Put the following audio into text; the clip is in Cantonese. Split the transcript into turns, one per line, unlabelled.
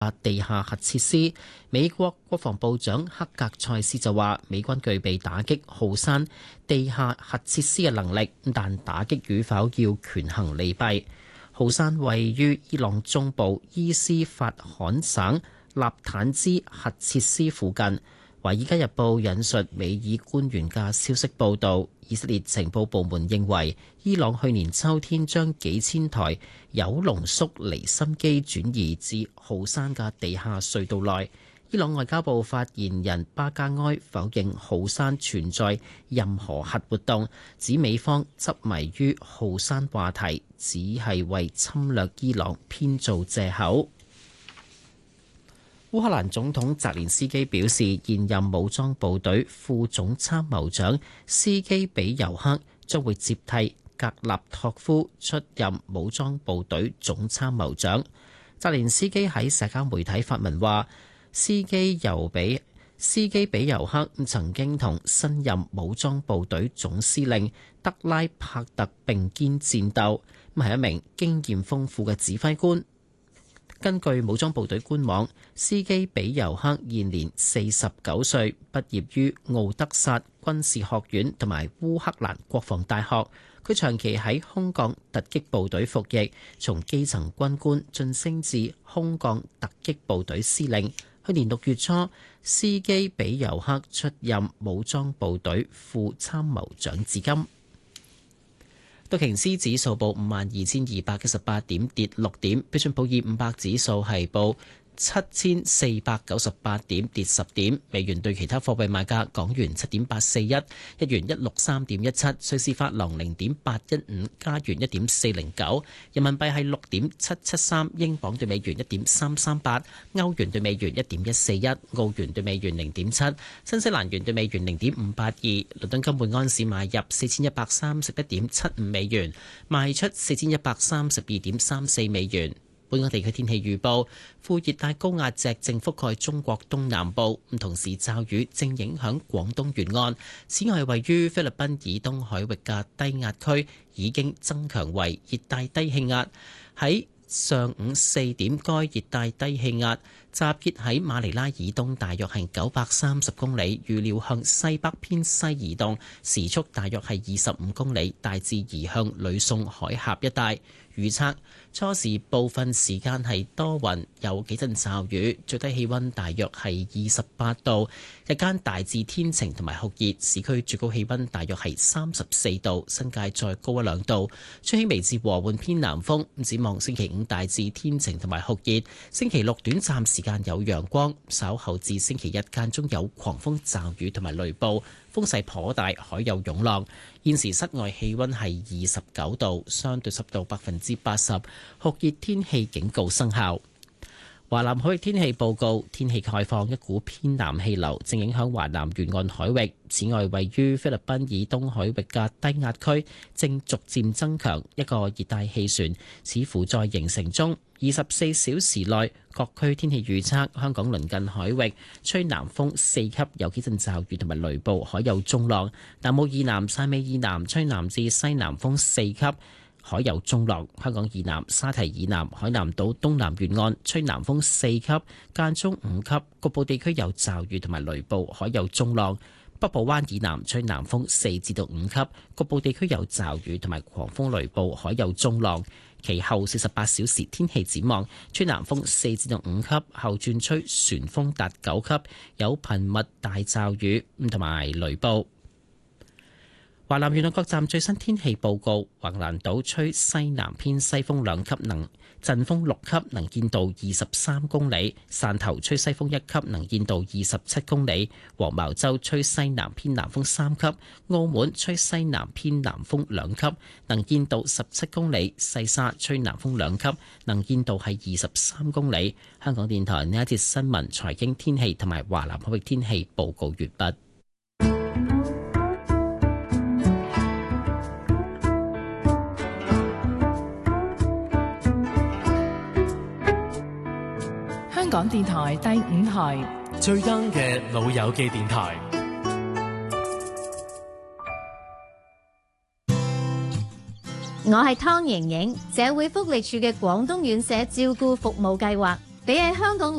地下核設施。美國國防部長克格塞斯就話，美軍具備打擊浩山地下核設施嘅能力，但打擊與否要權衡利弊。浩山位於伊朗中部伊斯法罕省納坦茲核設施附近。《華爾街日報》引述美爾官員嘅消息報導，以色列情報部門認為，伊朗去年秋天將幾千台鈾濃縮離心機轉移至浩山嘅地下隧道內。伊朗外交部發言人巴加埃否認浩山存在任何核活動，指美方執迷於浩山話題，只係為侵略伊朗編造藉口。烏克蘭總統澤連斯基表示，現任武裝部隊副總參謀長斯基比尤克將會接替格納托夫出任武裝部隊總參謀長。澤連斯基喺社交媒體發文話，斯基比尤克曾經同新任武裝部隊總司令德拉帕特並肩戰鬥，係一名經驗豐富嘅指揮官。根據武裝部隊官網，斯基比尤克現年49歲，畢業於奧德薩軍事學院同埋烏克蘭國防大學。佢長期喺空降突擊部隊服役，從基層軍官晉升至空降突擊部隊司令。去年6月初，斯基比尤克出任武裝部隊副參謀長至今。道瓊斯指數報52,218點，跌6點。標準普爾500指數係報7,498點，跌10點。美元對其他貨幣賣價：港元7.841，日元163.17，瑞士法郎0.815，加元1.409，人民幣係6.773，英鎊對美元1.338，歐元對美元1.141，澳元對美元0.7，新西蘭元對美元0.582。倫敦金每安士買入4131.75美元，賣出4132.34美元。本港地區天氣預報：副熱帶高壓脊正覆蓋中國東南部，同時驟雨正影響廣東沿岸。此外，位於菲律賓以東海域嘅低壓區已經增強為熱帶低氣壓。喺上午4點，該熱帶低氣壓集結喺馬尼拉以東大約係930公里，預料向西北偏西移動，時速大約係25公里，大致移向呂宋海峽一帶。預測初時部分時間係多雲，有幾陣驟雨，最低氣溫大約係28度，日間大致天晴同埋酷熱，市區最高氣溫大約係34度，新界再高1、2度，吹輕微至和緩偏南風。展望星期5大致天晴同埋酷熱，星期6短暫時間有陽光，稍後至星期1間中有狂風驟雨同埋雷暴，風勢頗大，海有湧浪。現時室外氣溫係29度，相對濕度80%，酷熱天氣警告生效。華南海域天氣報告：天氣概況，一股偏南氣流正影響華南沿岸海域。此外，位於菲律賓以東海域嘅低壓區正逐漸增強，一個熱帶氣旋似乎在形成中。24小時內各區天氣預測：香港鄰近海域吹南風4級，有幾陣驟雨同埋雷暴，海有中浪；南澳以南、汕尾以南吹南至西南風4級，海有中浪。香港以南、沙堤以南、海南島東南沿岸吹南風4級，間中5級，局部地區有驟雨同埋雷暴，海有中浪。北部灣以南吹南風4至到5級，局部地區有驟雨同埋狂風雷暴，海有中浪。其後48小時天氣展望：吹南風4至到5級，後轉吹旋風達9級，有頻密大驟雨同埋雷暴。華南沿岸各站最新天氣報告：橫瀾島吹西南偏西風2級，陣風6級，能見度23公里；汕頭吹西風1級，能見度27公里；黃茅洲吹西南偏南風3級；澳門吹西南偏南風2級，能見度17公里；西沙吹南風2級，能見度係23公里。香港電台呢一節新聞、財經、天氣同埋華南海域天氣報告完畢。
香港電台第5台
最 young 嘅老友記電台。
我係湯瑩瑩，社會福利署嘅廣東院舍照顧服務計劃比起香港